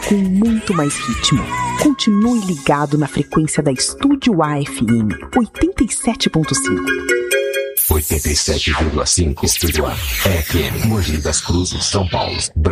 com muito mais ritmo. Continue ligado na frequência da Estúdio A FM 87.5. 87,5 Estúdio A FM, Mogi das Cruzes, São Paulo.